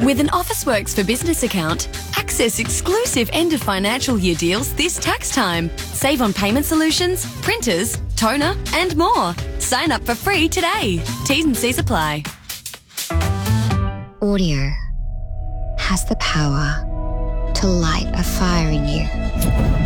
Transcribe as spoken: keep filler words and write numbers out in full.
With an Officeworks for Business account, access exclusive end of financial year deals this tax time. Save on payment solutions, printers, toner, and more. Sign up for free today. T's and C's apply. Audio has the power to light a fire in you.